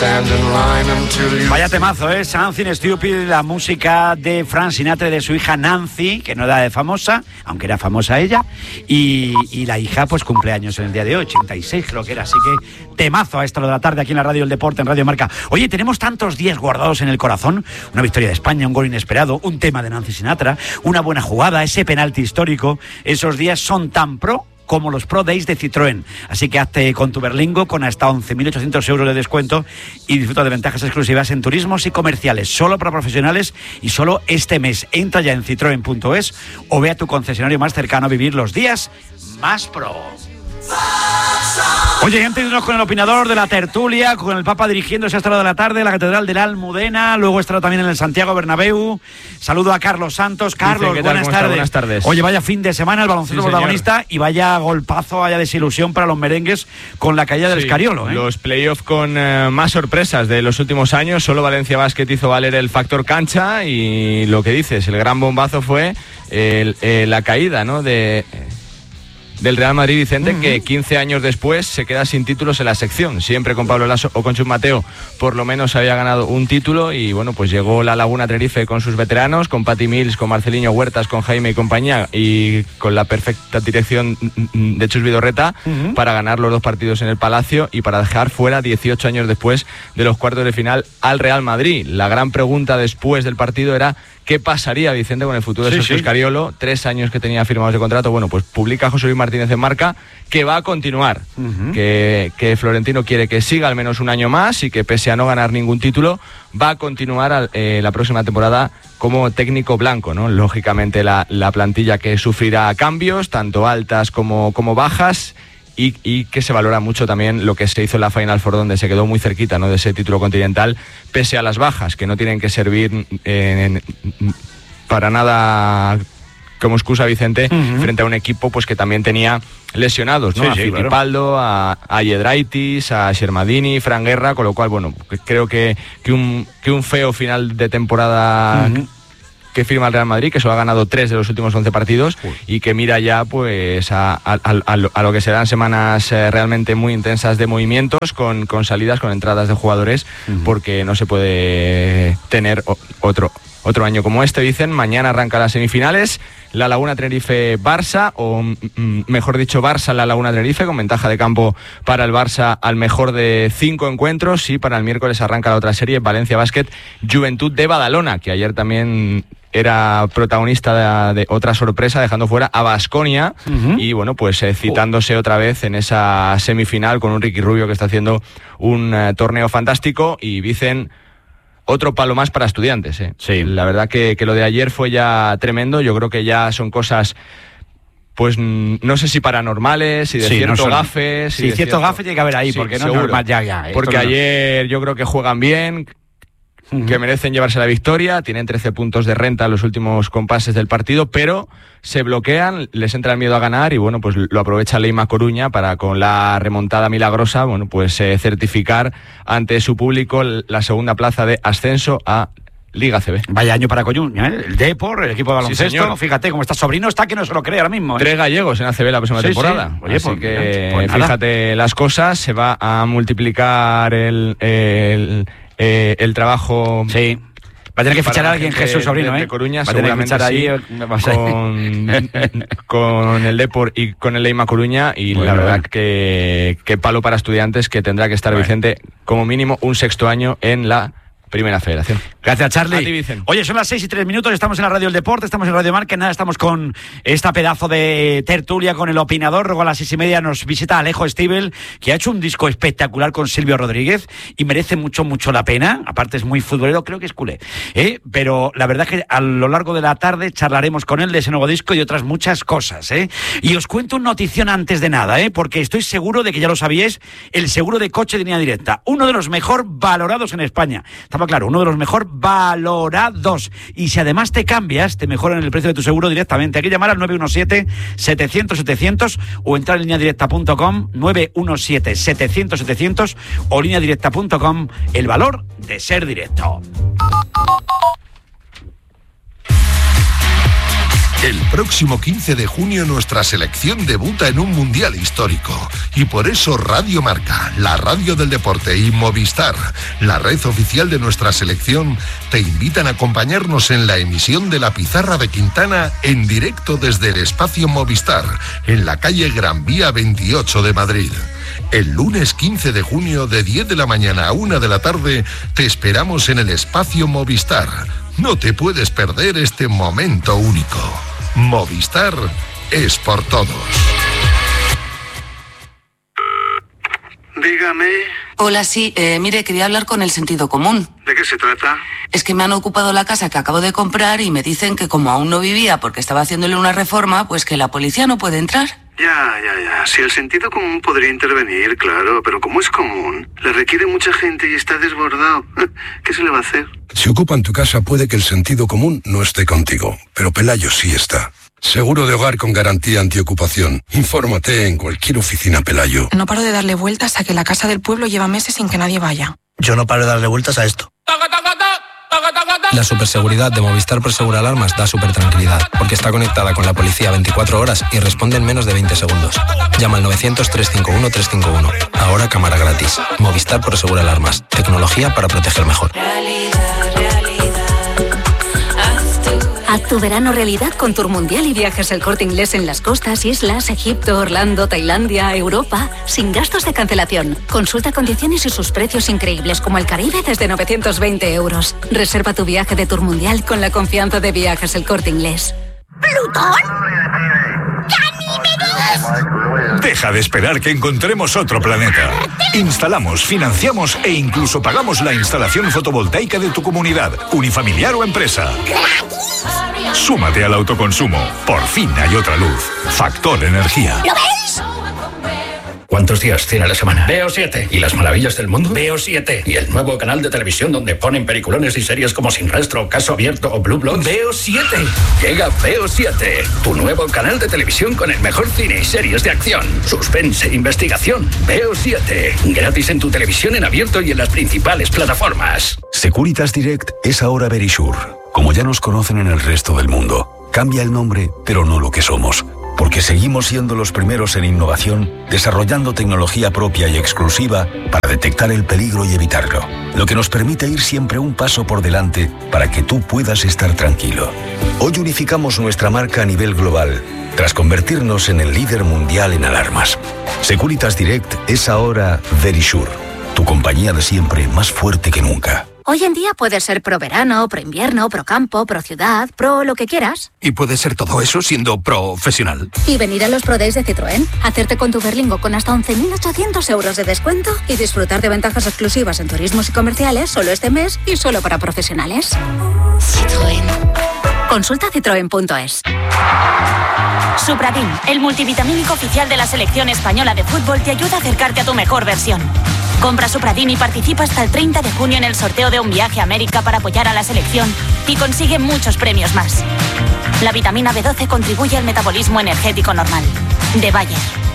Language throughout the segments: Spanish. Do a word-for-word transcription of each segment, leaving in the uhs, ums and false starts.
Vaya temazo, ¿eh? Something Stupid, la música de Frank Sinatra y de su hija Nancy, que no era de famosa, aunque era famosa ella, y, y la hija pues cumpleaños en el día de hoy, ochenta y seis creo que era, así que temazo a esta hora de la tarde aquí en la radio del deporte, en Radio Marca. Oye, tenemos tantos días guardados en el corazón, una victoria de España, un gol inesperado, un tema de Nancy Sinatra, una buena jugada, ese penalti histórico, esos días son tan pro como los Pro Days de Citroën. Así que hazte con tu Berlingo con hasta once mil ochocientos euros de descuento y disfruta de ventajas exclusivas en turismos y comerciales, solo para profesionales y solo este mes. Entra ya en citroen punto es o ve a tu concesionario más cercano a vivir los días más pro. Oye, antes de irnos con el opinador de la tertulia, con el Papa dirigiéndose hasta la de la tarde, la Catedral de la Almudena, luego estará también en el Santiago Bernabéu. Saludo a Carlos Santos. Carlos, Dice, buenas, tardes. buenas tardes. Oye, vaya fin de semana el baloncesto sí, protagonista y vaya golpazo, vaya desilusión para los merengues con la caída del sí, Escariolo, ¿eh? Los playoffs con eh, más sorpresas de los últimos años. Solo Valencia Basket hizo valer el factor cancha y lo que dices, el gran bombazo fue el, eh, la caída, ¿no? de... del Real Madrid, Vicente, uh-huh. que quince años después se queda sin títulos en la sección. Siempre con Pablo Laso o con Chus Mateo por lo menos había ganado un título y bueno, pues llegó la Laguna Tenerife con sus veteranos, con Patty Mills, con Marceliño Huertas, con Jaime y compañía y con la perfecta dirección de Chus Vidorreta uh-huh. para ganar los dos partidos en el Palacio y para dejar fuera dieciocho años después de los cuartos de final al Real Madrid. La gran pregunta después del partido era ¿qué pasaría, Vicente, con el futuro de sí, Sergio sí. Escariolo? Tres años que tenía firmados de contrato. Bueno, pues publica José Luis Martínez en Marca que va a continuar, uh-huh. que, que Florentino quiere que siga al menos un año más y que pese a no ganar ningún título, va a continuar eh, la próxima temporada como técnico blanco, ¿no? Lógicamente la, la plantilla que sufrirá cambios, tanto altas como, como bajas, Y, y que se valora mucho también lo que se hizo en la Final Four, donde se quedó muy cerquita, ¿no?, de ese título continental, pese a las bajas, que no tienen que servir en, en, para nada como excusa, Vicente, uh-huh. frente a un equipo pues que también tenía lesionados, ¿no? Sí, a sí, Fittipaldo, claro. a, a Yedraitis, a Shermadini, Fran Guerra, con lo cual, bueno, creo que, que, un, que un feo final de temporada... Uh-huh. que firma el Real Madrid, que solo ha ganado tres de los últimos once partidos Uy. y que mira ya pues a, a, a, lo, a lo que serán semanas eh, realmente muy intensas de movimientos, con, con salidas, con entradas de jugadores, uh-huh. porque no se puede tener o, otro otro año como este, dicen. Mañana arranca las semifinales, la Laguna Tenerife-Barça, o m- mejor dicho, Barça-La Laguna Tenerife, con ventaja de campo para el Barça al mejor de cinco encuentros, y para el miércoles arranca la otra serie, Valencia Basket, Juventud de Badalona, que ayer también era protagonista de, de otra sorpresa, dejando fuera a Baskonia, uh-huh. y bueno, pues eh, citándose otra vez en esa semifinal con un Ricky Rubio que está haciendo un eh, torneo fantástico, y dicen otro palo más para Estudiantes, ¿eh? Sí. La verdad que, que lo de ayer fue ya tremendo. Yo creo que ya son cosas, pues no sé si paranormales, y de sí, cierto no son... gafes. Sí, de cierto, cierto gafe tiene que haber ahí, sí, porque no seguro. Es normal ya, ya. Porque ayer yo creo que juegan bien, uh-huh. que merecen llevarse la victoria, tienen trece puntos de renta en los últimos compases del partido, pero se bloquean, les entra el miedo a ganar, y bueno, pues lo aprovecha Leima Coruña para, con la remontada milagrosa, bueno, pues eh, certificar ante su público la segunda plaza de ascenso a Liga C B. Vaya año para Coruña, ¿eh? El Depor, el equipo de baloncesto, sí, fíjate cómo está Sobrino, está que no se lo cree ahora mismo, ¿eh? Tres gallegos en A C B la próxima sí, temporada. Sí. Oye, así pues, que pues fíjate las cosas, se va a multiplicar el, el, el, el trabajo. Sí. Va a tener que fichar a alguien, Jesús Sobrino, de, ¿eh? De Coruña, va a tener que fichar ahí sí, con, con el Depor y con el Leima Coruña, y bueno, la verdad bueno. que, que palo para Estudiantes, que tendrá que estar, bueno. Vicente, como mínimo un sexto año en la Primera Federación. Gracias, Charlie. A ti, Vicente. Oye, son las seis y tres minutos, estamos en la Radio del Deporte, estamos en Radio Marca, nada, estamos con esta pedazo de tertulia con el opinador. Luego a las seis y media nos visita Alejo Stivel, que ha hecho un disco espectacular con Silvio Rodríguez y merece mucho, mucho la pena. Aparte es muy futbolero, creo que es culé, ¿eh? Pero la verdad es que a lo largo de la tarde charlaremos con él de ese nuevo disco y otras muchas cosas, ¿eh? Y os cuento una notición antes de nada, ¿eh? Porque estoy seguro de que ya lo sabíais, el seguro de coche de línea directa, uno de los mejor valorados en España. Estaba claro, uno de los mejor valorados. Y si además te cambias, te mejoran el precio de tu seguro directamente. Hay que llamar al nueve uno siete, setecientos, setecientos o entrar en línea directa punto com, nueve uno siete, setecientos, setecientos o línea directa punto com. El valor de ser directo. El próximo quince de junio nuestra selección debuta en un mundial histórico. Y por eso Radio Marca, la radio del deporte, y Movistar, la red oficial de nuestra selección, te invitan a acompañarnos en la emisión de La Pizarra de Quintana en directo desde el espacio Movistar, en la calle Gran Vía veintiocho de Madrid. El lunes quince de junio de diez de la mañana a una de la tarde te esperamos en el espacio Movistar. No te puedes perder este momento único. Movistar es por todos. Dígame. Hola, sí, eh, mire, quería hablar con el sentido común. ¿De qué se trata? Es que me han ocupado la casa que acabo de comprar y me dicen que como aún no vivía porque estaba haciéndole una reforma, pues que la policía no puede entrar. Ya, ya, ya. Si el sentido común podría intervenir, claro, pero como es común, le requiere mucha gente y está desbordado. ¿Qué se le va a hacer? Si ocupan tu casa puede que el sentido común no esté contigo, pero Pelayo sí está. Seguro de hogar con garantía antiocupación. Infórmate en cualquier oficina Pelayo. No paro de darle vueltas a que la casa del pueblo lleva meses sin que nadie vaya. Yo no paro de darle vueltas a esto. La superseguridad de Movistar Prosegur Alarmas da súper tranquilidad, porque está conectada con la policía veinticuatro horas y responde en menos de veinte segundos. Llama al novecientos, trescientos cincuenta y uno, trescientos cincuenta y uno. Ahora cámara gratis. Movistar Prosegur Alarmas. Tecnología para proteger mejor. Haz tu verano realidad con Tour Mundial y Viajes El Corte Inglés en las costas, islas, Egipto, Orlando, Tailandia, Europa, sin gastos de cancelación. Consulta condiciones y sus precios increíbles como el Caribe desde novecientos veinte euros. Reserva tu viaje de Tour Mundial con la confianza de Viajes El Corte Inglés. ¿Plutón? ¡Ganímedes! Deja de esperar que encontremos otro planeta. Instalamos, financiamos e incluso pagamos la instalación fotovoltaica de tu comunidad, unifamiliar o empresa. Súmate al autoconsumo. Por fin hay otra luz. Factor Energía. ¿Lo ves? ¿Cuántos días tiene la semana? Veo siete. ¿Y las maravillas del mundo? Veo siete. ¿Y el nuevo canal de televisión donde ponen peliculones y series como Sin Rastro, Caso Abierto o Blue Bloods? Veo siete. Llega Veo siete, tu nuevo canal de televisión con el mejor cine y series de acción, suspense e investigación. Veo siete. Gratis en tu televisión en abierto y en las principales plataformas. Securitas Direct es ahora Verisure. Como ya nos conocen en el resto del mundo, cambia el nombre, pero no lo que somos. Porque seguimos siendo los primeros en innovación, desarrollando tecnología propia y exclusiva para detectar el peligro y evitarlo. Lo que nos permite ir siempre un paso por delante para que tú puedas estar tranquilo. Hoy unificamos nuestra marca a nivel global, tras convertirnos en el líder mundial en alarmas. Securitas Direct es ahora Verisure, tu compañía de siempre más fuerte que nunca. Hoy en día puedes ser pro verano, pro invierno, pro campo, pro ciudad, pro lo que quieras. Y puedes ser todo eso siendo profesional. Y venir a los Pro Days de Citroën, hacerte con tu Berlingo con hasta once mil ochocientos euros de descuento y disfrutar de ventajas exclusivas en turismos y comerciales solo este mes y solo para profesionales. Citroën. Consulta citroen punto es. Supradin, el multivitamínico oficial de la selección española de fútbol, te ayuda a acercarte a tu mejor versión. Compra Supradin y participa hasta el treinta de junio en el sorteo de un viaje a América para apoyar a la selección y consigue muchos premios más. La vitamina B doce contribuye al metabolismo energético normal. De Bayer.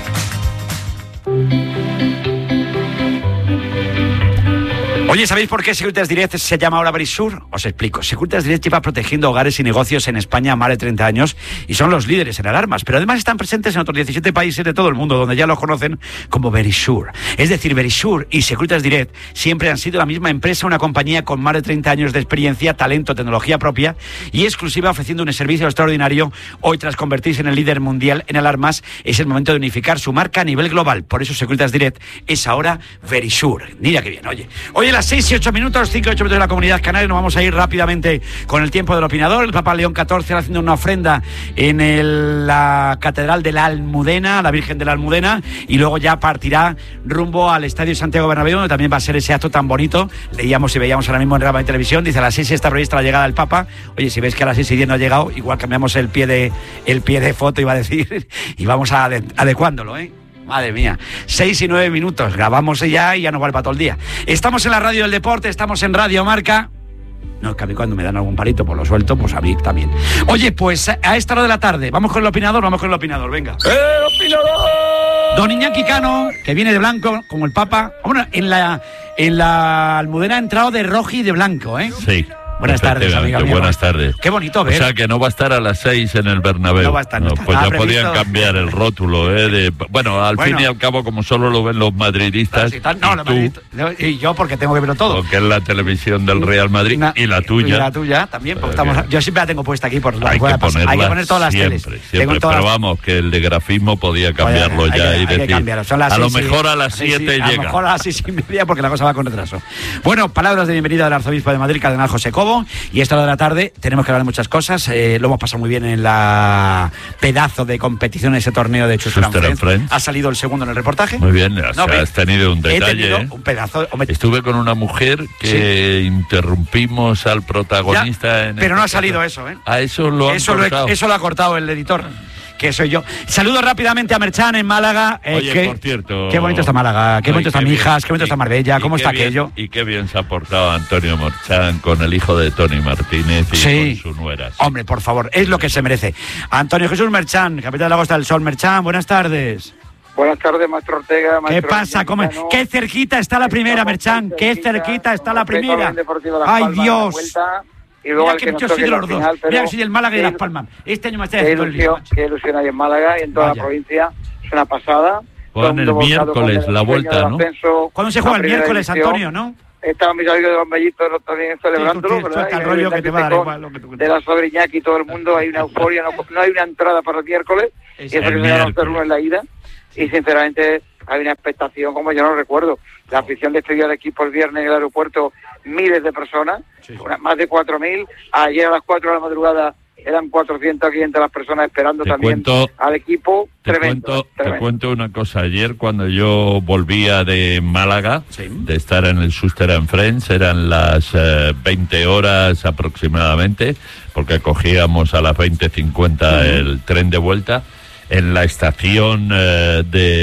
Oye, ¿sabéis por qué Securitas Direct se llama ahora Verisure? Os explico. Securitas Direct lleva protegiendo hogares y negocios en España más de treinta años y son los líderes en alarmas, pero además están presentes en otros diecisiete países de todo el mundo donde ya los conocen como Verisure. Es decir, Verisure y Securitas Direct siempre han sido la misma empresa, una compañía con más de treinta años de experiencia, talento, tecnología propia y exclusiva, ofreciendo un servicio extraordinario. Hoy, tras convertirse en el líder mundial en alarmas, es el momento de unificar su marca a nivel global. Por eso Securitas Direct es ahora Verisure. Mira qué bien, oye. Oye, las seis y ocho minutos, cinco y ocho minutos de la Comunidad Canaria. Nos vamos a ir rápidamente con el tiempo del opinador. El Papa León catorce haciendo una ofrenda en el, la Catedral de la Almudena, la Virgen de la Almudena, y luego ya partirá rumbo al Estadio Santiago Bernabéu, donde también va a ser ese acto tan bonito. Leíamos y veíamos ahora mismo en Rama de Televisión, dice a las seis está prevista la llegada del Papa. Oye, si ves que a las seis y diez no ha llegado, igual cambiamos el pie de, el pie de foto, iba a decir, y vamos a ade- adecuándolo, ¿eh? Madre mía, seis y nueve minutos, grabamos ya y ya nos vale para todo el día. Estamos en la radio del deporte, estamos en Radio Marca. No, es que a mí cuando me dan algún palito, pues lo suelto, pues a mí también. Oye, pues a esta hora de la tarde, vamos con el opinador, vamos con el opinador, venga. ¡El opinador! Don Iñaki Cano, que viene de blanco, como el Papa. Bueno, en la, en la Almudena ha entrado de rojo y de blanco, ¿eh? Sí. Buenas tardes, amiga mía. Buenas tardes. Qué bonito ver. O sea, que no va a estar a las seis en el Bernabéu. No va a estar. No, no, pues ah, ya previsto. podían cambiar el rótulo, ¿eh? De, bueno, al bueno. fin y al cabo, como solo lo ven los madridistas. Sí, tal, no, y, los tú, madridistas, y yo, porque tengo que verlo todo. Porque es la televisión del Real Madrid Una, y la tuya. Y la tuya también, porque estamos, yo siempre la tengo puesta aquí. Por hay, que ponerla hay que poner todas las siempre, teles. Siempre, todas pero las... vamos, que el de grafismo podía cambiarlo Oye, ya hay, y hay decir, que Son las a lo seis, mejor sí, a las siete sí, llega. A lo mejor a las seis y media, porque la cosa va con retraso. Bueno, palabras de bienvenida del arzobispo de Madrid, cardenal José Cobo, y esta hora de la tarde tenemos que hablar de muchas cosas. Eh, lo hemos pasado muy bien en la pedazo de competición, ese torneo de Schuster and Friends. Ha salido el segundo en el reportaje. Muy bien, o sea, no, has tenido un detalle. He tenido ¿eh? un pedazo. Hombre, estuve con una mujer que sí. interrumpimos al protagonista. Ya, en pero no ha salido eso, ¿eh? A eso lo han eso cortado. Lo he, eso lo ha cortado el editor. Que soy yo. Saludo rápidamente a Merchan en Málaga. Eh, Oye, que, por cierto. Qué bonito está Málaga, qué bonito está Mijas, qué bonito está Marbella, cómo está bien, aquello. Y qué bien se ha portado Antonio Merchan con el hijo de Tony Martínez y sí. con su nuera. Sí. Hombre, por favor, es lo que se merece. Antonio Jesús Merchan, capitán de la Costa del Sol. Merchan, buenas tardes. Buenas tardes, maestro Ortega. Maestro ¿Qué pasa? ¿Cómo es? ¿Qué cerquita está la primera, Merchan? ¿Qué cerquita está la primera? ¡Ay, Dios! Y luego mira que yo soy de los dos. Final, mira que soy del Málaga y de Las Palmas. Este año me está haciendo el lío. Qué ilusión hay en Málaga y en toda Vaya. la provincia. Es una pasada. Juegan el miércoles la vuelta, ¿no? Ascenso, ¿Cuándo se juega el miércoles, edición. Antonio, no? Estaban mis amigos de los mellitos también celebrándolo, sí, ¿verdad? El rollo que te va a dar igual, lo que tú de la Sobriñaki y todo el mundo. Hay una euforia. No, no hay una entrada para el miércoles. Es y eso que se va a hacerlo en la ida. Y sinceramente hay una expectación como yo no recuerdo. La afición de este día del equipo el viernes en el aeropuerto, miles de personas, sí, sí. Una, más de cuatro mil. Ayer a las cuatro de la madrugada eran cuatrocientas, quinientas las personas esperando te también cuento, al equipo. Te, tremendo, cuento, tremendo. te cuento una cosa. Ayer cuando yo volvía de Málaga, sí. de estar en el Schuster and Friends, eran las eh, veinte horas aproximadamente, porque cogíamos a las veinte cincuenta uh-huh. el tren de vuelta. En la estación eh,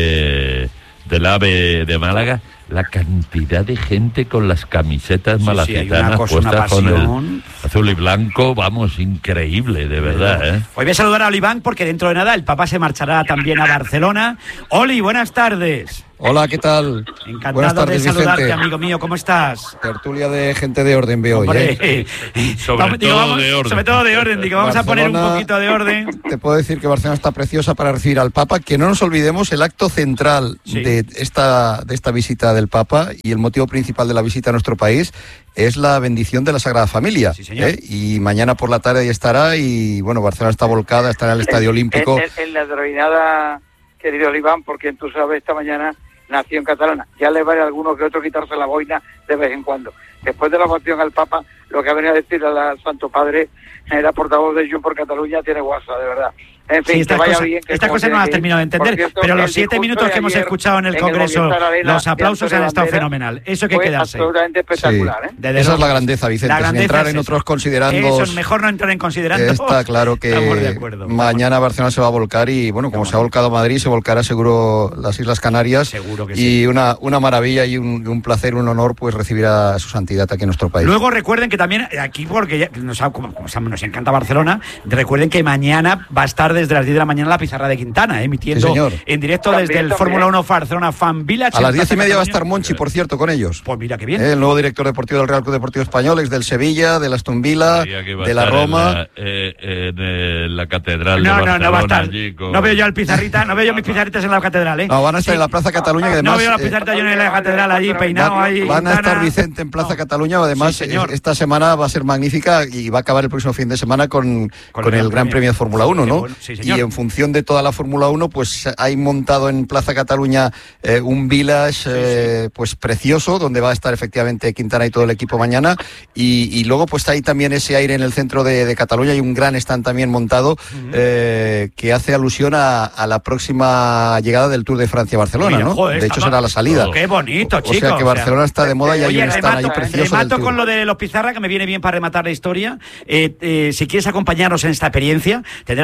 de del AVE de Málaga, la cantidad de gente con las camisetas sí, malacitanas sí, puestas con el azul y blanco, vamos, increíble, de verdad, ¿eh? Hoy voy a saludar a Oliván porque dentro de nada el papá se marchará también a Barcelona. Oli, buenas tardes. Hola, ¿qué tal? Encantado Buenas tardes, de saludarte, Vicente. Amigo mío, ¿cómo estás? Tertulia de gente de orden veo hoy, ¿eh? Sobre vamos, todo digo, vamos, de orden. Sobre todo de orden, digo, vamos Barcelona, a poner un poquito de orden. Te puedo decir que Barcelona está preciosa para recibir al Papa, que no nos olvidemos el acto central sí. de esta de esta visita del Papa y el motivo principal de la visita a nuestro país es la bendición de la Sagrada Familia. Sí, señor. ¿eh? Y mañana por la tarde ahí estará y, bueno, Barcelona está volcada, estará en el Estadio Olímpico. En, en, en la denominada, querido Oliván, porque tú sabes, esta mañana nación catalana. Ya le vale a alguno que otro quitarse la boina de vez en cuando. Después de la votación al Papa, lo que venía a decir al Santo Padre, era portavoz de Junts por Cataluña, tiene WhatsApp, de verdad. En fin, sí, estas que vaya cosas, bien. Que estas cosas no las termino de entender, cierto, pero los siete minutos que hemos escuchado en el Congreso, el Arena, los aplausos han estado fenomenal. Eso hay que quedarse. Absolutamente espectacular, sí. ¿eh? Esa es la grandeza, Vicente, sin entrar en otros considerandos. Eso es mejor no entrar en considerandos. Está claro que acuerdo, mañana Barcelona se va a volcar y, bueno, como se ha volcado Madrid, se volcará seguro las Islas Canarias. Seguro que y sí. Y una, una maravilla y un, un placer, un honor, pues recibir a su santidad aquí en nuestro país. Luego recuerden que también aquí, porque ya nos, como, como nos encanta Barcelona, recuerden que mañana va a estar desde las diez de la mañana la pizarra de Quintana, ¿eh? emitiendo sí, en directo también, desde el también. Fórmula uno Barcelona Fan Village. A las diez y media va a estar Monchi, por cierto, con ellos. Pues mira qué bien. ¿Eh? El nuevo director deportivo del Real Club Deportivo Español, ex del Sevilla, del Aston Villa, de la Roma. En la, eh, en, eh, la catedral no, de no, Barcelona. No, va a estar. Con... No veo yo al pizarrita, no veo yo mis pizarritas en la catedral, ¿eh? No, van a estar sí. en la Plaza Cataluña, que además... No veo las pizarritas eh, yo en la catedral allí, peinado van, ahí. Van a estar Vicente en Plaza no. Cataluña, además sí, esta semana va a ser magnífica y va a acabar el próximo fin de semana con, con, con el, el Gran Premio de Fórmula uno, ¿no? Bueno, sí, y en función de toda la Fórmula uno, pues hay montado en Plaza Cataluña eh, un village eh, pues precioso, donde va a estar efectivamente Quintana y todo el equipo mañana, y, y luego pues hay también ese aire en el centro de, de Cataluña, hay un gran stand también montado uh-huh. eh, que hace alusión a, a la próxima llegada del Tour de Francia-Barcelona, ¿no? Joder, de hecho será la salida. Oh, qué bonito, chicos. O sea que Barcelona o sea, está de moda y hay un stand ahí precioso. Remato con lo de los pizarra, que me viene bien para rematar la historia. Eh, eh, si quieres acompañarnos en esta experiencia, tendrás que inscribirte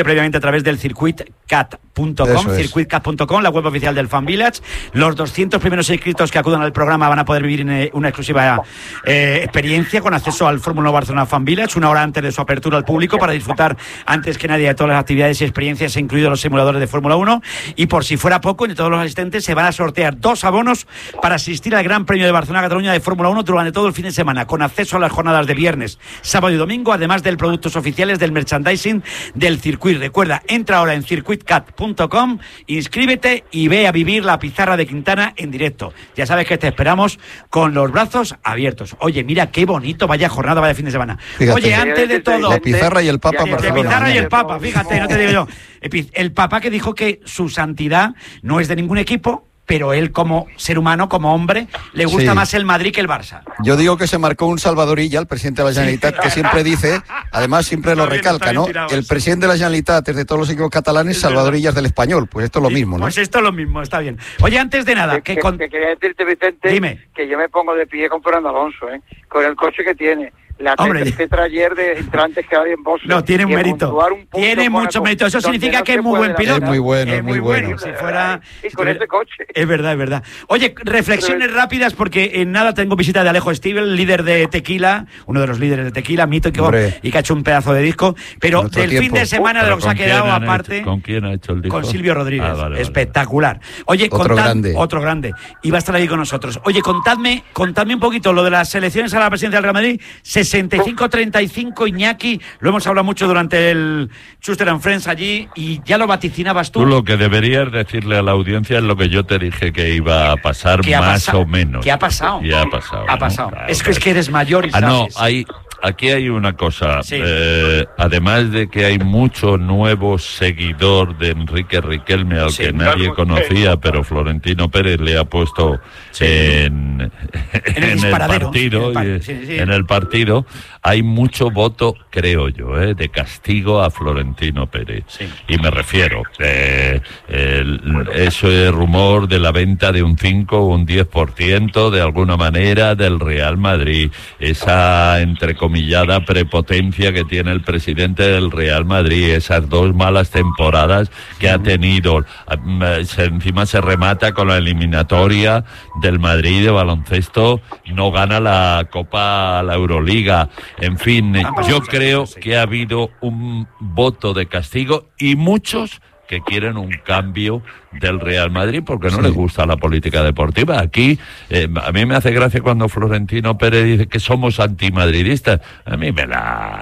inscribirte previamente a través del circuit cat punto com, circuit cat punto com, la web oficial del Fan Village. Los doscientos primeros inscritos que acudan al programa van a poder vivir en una exclusiva eh, experiencia con acceso al Fórmula uno Barcelona Fan Village, una hora antes de su apertura al público, para disfrutar antes que nadie de todas las actividades y experiencias, incluidos los simuladores de Fórmula uno. Y por si fuera poco, entre todos los asistentes se van a sortear dos abonos para asistir al Gran Premio de Barcelona-Cataluña de Fórmula uno durante todo el fin de semana, con acceso a las jornadas de viernes, sábado y domingo, además de productos oficiales del merchandising del circuito. Recuerda, entra ahora en circuit cat punto com, inscríbete y ve a vivir la pizarra de Quintana en directo. Ya sabes que te esperamos con los brazos abiertos. Oye, mira qué bonito, vaya jornada, vaya fin de semana. Fíjate, Oye, antes de todo... La pizarra y el Papa en Barcelona. La pizarra y el Papa, fíjate, no te digo yo. El Papa que dijo que su santidad no es de ningún equipo, pero él como ser humano, como hombre, le gusta sí. más el Madrid que el Barça. Yo digo que se marcó un Salvadorilla, el presidente de la Generalitat, sí. que siempre dice, además siempre lo recalca, ¿no? El presidente de la Generalitat es de todos los equipos catalanes, es Salvadorilla es del español. Pues esto es lo sí, mismo, ¿no? Pues esto es lo mismo, está bien. Oye, antes de nada... Que, que, con... que quería decirte, Vicente, Dime. que yo me pongo de pie con Fernando Alonso, ¿eh? Con el coche que tiene. La tetra ayer de entrantes que hay en Boston. No, tiene un mérito. Un tiene mucho mérito. Eso significa no que es muy buen piloto. Es muy bueno, es muy bueno. bueno. Si fuera, y con este coche. Es verdad, es verdad. Oye, reflexiones Pero... rápidas, porque en nada tengo visita de Alejo Stivel, líder de Tequila, uno de los líderes de Tequila, mito y que, y que ha hecho un pedazo de disco. Pero del tiempo. fin de semana, uh, de lo que se ha quedado aparte. Hecho, ¿Con quién ha hecho el disco? Con Silvio Rodríguez. Ah, vale, Espectacular. Vale. Oye, otro contad, grande. Otro grande. Y va a estar aquí con nosotros. Oye, contadme, contadme un poquito lo de las elecciones a la presidencia del Real Madrid. sesenta y cinco treinta y cinco, Iñaki, lo hemos hablado mucho durante el Schuster and Friends allí, y ya lo vaticinabas tú. Tú lo que deberías decirle a la audiencia es lo que yo te dije que iba a pasar, más o menos. ¿Qué ha pasado? Ya ha pasado. Ha pasado. ¿no? Claro, es que es que eres mayor y ah, sabes. no, hay... Aquí hay una cosa, sí. eh, además de que hay mucho nuevo seguidor de Enrique Riquelme, al sí, que nadie claro, conocía, pero Florentino Pérez le ha puesto sí. en, en, el, en el partido, en el, sí, sí. en el partido, hay mucho voto, creo yo, eh, de castigo a Florentino Pérez. Sí. Y me refiero, eh, el, ese rumor de la venta de un cinco o un diez por ciento de alguna manera del Real Madrid, esa entre comillas humillada prepotencia que tiene el presidente del Real Madrid, esas dos malas temporadas que ha tenido, se, encima se remata con la eliminatoria del Madrid de baloncesto, no gana la Copa, la Euroliga, en fin, yo creo que ha habido un voto de castigo y muchos que quieren un cambio del Real Madrid porque no sí. les gusta la política deportiva. Aquí, eh, a mí me hace gracia cuando Florentino Pérez dice que somos antimadridistas. A mí me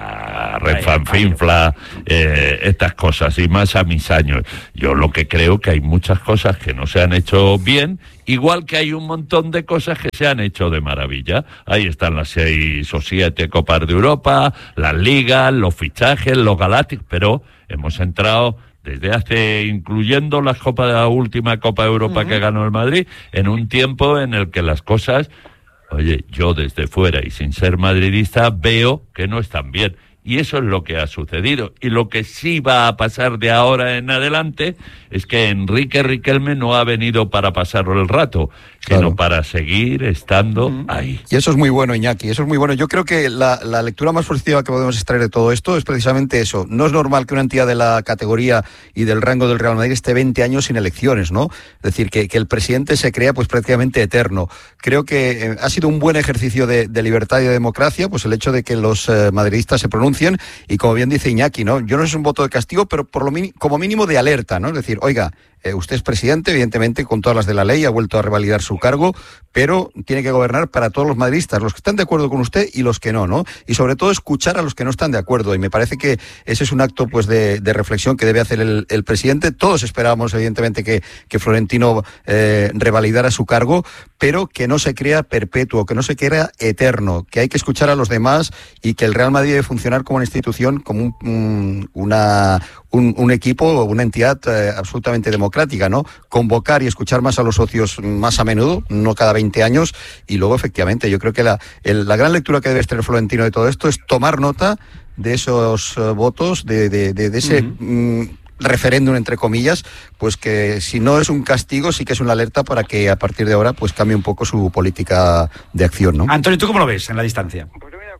la refanfinfla eh, estas cosas, y más a mis años. Yo lo que creo que hay muchas cosas que no se han hecho bien, igual que hay un montón de cosas que se han hecho de maravilla. Ahí están las seis o siete Copas de Europa, las ligas, los fichajes, los galácticos, pero hemos entrado desde hace, incluyendo la Copa de la última Copa de Europa uh-huh. que ganó el Madrid, en un tiempo en el que las cosas, oye, yo desde fuera y sin ser madridista veo que no están bien. Y eso es lo que ha sucedido. Y lo que sí va a pasar de ahora en adelante es que Enrique Riquelme no ha venido para pasarlo el rato, sino claro. para seguir estando uh-huh. ahí. Y eso es muy bueno, Iñaki, eso es muy bueno. Yo creo que la, la lectura más positiva que podemos extraer de todo esto es precisamente eso. No es normal que una entidad de la categoría y del rango del Real Madrid esté veinte años sin elecciones, ¿no? Es decir, que, que el presidente se crea pues prácticamente eterno. Creo que eh, ha sido un buen ejercicio de, de libertad y de democracia, pues el hecho de que los eh, madridistas se pronuncien, y como bien dice Iñaki, ¿no? Yo no sé si es un voto de castigo, pero por lo mini, como mínimo de alerta, ¿no? Es decir, oiga, eh, usted es presidente, evidentemente, con todas las de la ley, ha vuelto a revalidar su cargo, pero tiene que gobernar para todos los madridistas, los que están de acuerdo con usted y los que no, ¿no? Y sobre todo escuchar a los que no están de acuerdo, y me parece que ese es un acto pues de, de reflexión que debe hacer el, el presidente. Todos esperábamos, evidentemente, que, que Florentino eh, revalidara su cargo, pero que no se crea perpetuo, que no se crea eterno, que hay que escuchar a los demás y que el Real Madrid debe funcionar como una institución, como un, un, una, un, un equipo, una entidad eh, absolutamente democrática, ¿no? Convocar y escuchar más a los socios más a menudo, no cada veinte años, y luego, efectivamente, yo creo que la, el, la gran lectura que debe tener Florentino de todo esto es tomar nota de esos uh, votos, de, de, de, de ese... Uh-huh. Mm, referéndum, entre comillas, pues que si no es un castigo, sí que es una alerta para que a partir de ahora pues cambie un poco su política de acción, ¿no? Antonio, ¿tú cómo lo ves en la distancia? Pues yo estoy de acuerdo con lo que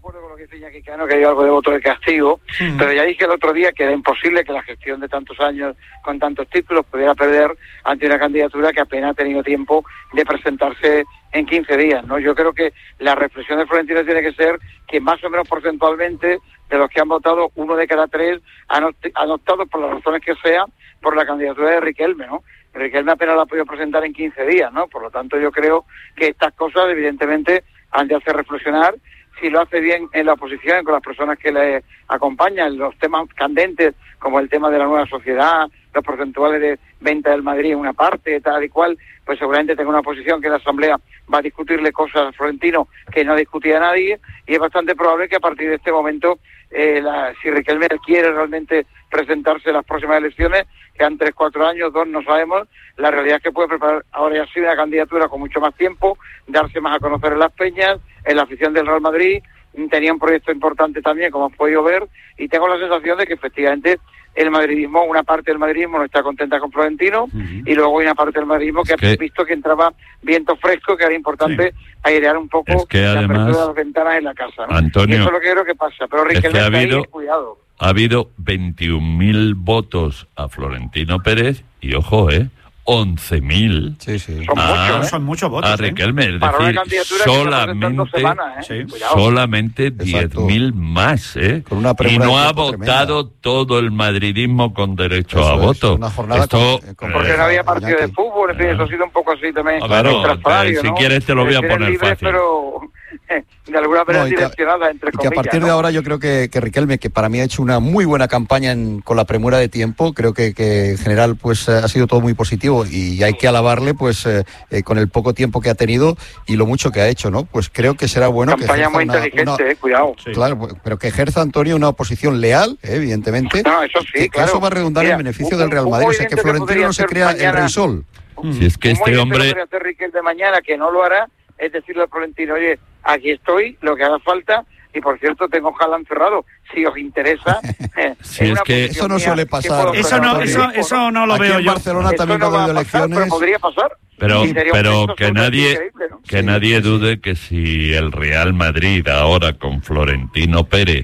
dice Iñaki Cano que hay algo de voto de castigo, Mm. pero ya dije el otro día que era imposible que la gestión de tantos años con tantos títulos pudiera perder ante una candidatura que apenas ha tenido tiempo de presentarse en quince días, ¿no? Yo creo que la reflexión de Florentino tiene que ser que más o menos porcentualmente de los que han votado, uno de cada tres han, opt- han optado, por las razones que sea, por la candidatura de Riquelme, ¿no? Riquelme apenas la ha podido presentar en quince días, ¿no? Por lo tanto, yo creo que estas cosas, evidentemente, han de hacer reflexionar. Si lo hace bien en la oposición, con las personas que le acompañan, los temas candentes, como el tema de la nueva sociedad, los porcentuales de venta del Madrid en una parte, tal y cual, pues seguramente tenga una posición que la Asamblea va a discutirle cosas a Florentino que no discutía a nadie, y es bastante probable que a partir de este momento, eh, la, si Riquelme quiere realmente presentarse en las próximas elecciones, quedan tres, cuatro años, dos, no sabemos, la realidad es que puede preparar ahora ya sí una candidatura con mucho más tiempo, darse más a conocer en las peñas, en la afición del Real Madrid. Tenía un proyecto importante también, como has podido ver, y tengo la sensación de que efectivamente el madridismo, una parte del madridismo no está contenta con Florentino, uh-huh. y luego hay una parte del madridismo que, que ha visto que entraba viento fresco, que era importante sí. airear un poco es que la además, apertura de las ventanas en la casa, ¿no? Antonio, y eso es lo que creo que pasa, pero Riquelme es que ha está habido, ahí, cuidado. Ha habido veintiún mil votos a Florentino Pérez y, ojo, ¿eh? once mil sí, sí. Son, a, muchos, ¿eh? son muchos votos. A Riquelme, ¿eh? es Para decir, solamente, semanas, ¿eh? sí. solamente diez mil más, ¿eh? Con una y no ha votado tremenda. Todo el madridismo con derecho eso a es, voto. Una jornada Esto, con, con porque no había partido de fútbol, en fin, eso ha sido un poco así también. Claro, eh, si ¿no? quieres te lo voy a poner libre, fácil. Pero de alguna manera no, direccionada, entre y que comillas. a partir ¿no? de ahora yo creo que, que Riquelme, que para mí ha hecho una muy buena campaña en, con la premura de tiempo, creo que, que en general pues ha sido todo muy positivo y hay que alabarle pues eh, eh, con el poco tiempo que ha tenido y lo mucho que ha hecho, ¿no? Pues creo que será bueno campaña que ejerza muy una, inteligente, una, eh, cuidado. Sí. Claro, pero que ejerza Antonio una oposición leal, eh, evidentemente. No, eso sí, que, claro. que eso va a redundar Mira, en beneficio un, del Real Madrid, o sea que Florentino no se crea mañana, el rey sol. Si es que este hombre que hacer Riquelme de mañana, que no lo hará, es decirle al Florentino, oye, aquí estoy, lo que haga falta. Y por cierto, tengo Haaland cerrado. Si os interesa. Eh, sí, es que eso no suele pasar. Eso no, eso, eso no lo Aquí veo en yo. Barcelona también no ha habido pasar, elecciones. Pero podría pasar. Pero, pero que nadie, ¿no? que sí, nadie sí, dude sí. que si el Real Madrid ahora con Florentino Pérez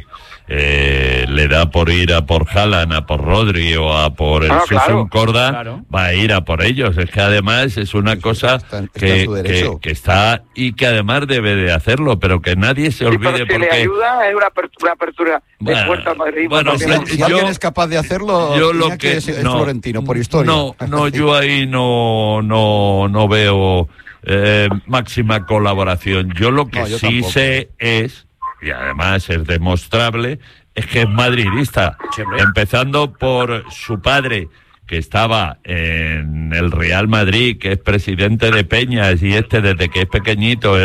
eh, le da por ir a por Haaland, a por Rodri o a por el no, Susun claro, Corda, claro. va a ir a por ellos. Es que además es una sí, cosa está, está que, que, que está y que además debe de hacerlo, pero que nadie se sí, olvide pero si porque... le ayuda es una apertura, una apertura bueno, de puerta al Madrid. Bueno, si, yo, si alguien es capaz de hacerlo, yo lo que, que es, es no, Florentino, por historia. No, no, yo ahí no, no, no veo eh, máxima colaboración. Yo lo que no, yo sí tampoco. sé es, y además es demostrable, es que es madridista, Siempre. empezando por su padre, que estaba en el Real Madrid, que es presidente de Peñas, y este desde que es pequeñito